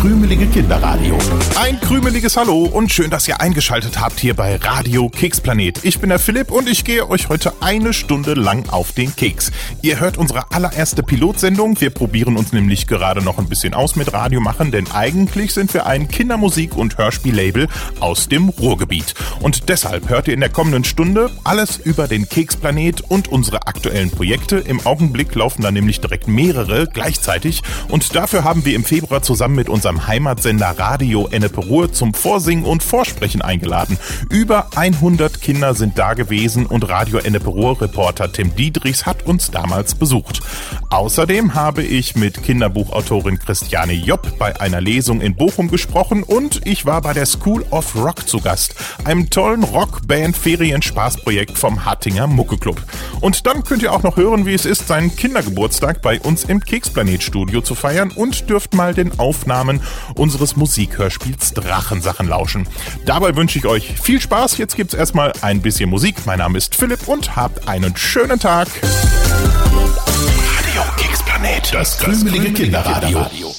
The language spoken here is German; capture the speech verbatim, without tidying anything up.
krümelige Kinderradio. Ein krümeliges Hallo und schön, dass ihr eingeschaltet habt hier bei Radio Keksplanet. Ich bin der Philipp und ich gehe euch heute eine Stunde lang auf den Keks. Ihr hört unsere allererste Pilotsendung. Wir probieren uns nämlich gerade noch ein bisschen aus mit Radio machen, denn eigentlich sind wir ein Kindermusik- und Hörspiellabel aus dem Ruhrgebiet. Und deshalb hört ihr in der kommenden Stunde alles über den Keksplanet und unsere aktuellen Projekte. Im Augenblick laufen da nämlich direkt mehrere gleichzeitig und dafür haben wir im Februar zusammen mit unserem Heimatsender Radio Ennepe-Ruhr zum Vorsingen und Vorsprechen eingeladen. Über hundert Kinder sind da gewesen und Radio Ennepe-Ruhr-Reporter Tim Diedrichs hat uns damals besucht. Außerdem habe ich mit Kinderbuchautorin Christiane Jopp bei einer Lesung in Bochum gesprochen und ich war bei der School of Rock zu Gast, einem tollen Rockband-Ferien-Spaßprojekt vom Hattinger Mucke-Club. Und dann könnt ihr auch noch hören, wie es ist, seinen Kindergeburtstag bei uns im Keksplanet-Studio zu feiern und dürft mal den Aufnahmen unseres Musikhörspiels Drachensachen lauschen. Dabei wünsche ich euch viel Spaß. Jetzt gibt's erstmal ein bisschen Musik. Mein Name ist Philipp und habt einen schönen Tag. Radio Keksplanet, das krümelige Kinderradio.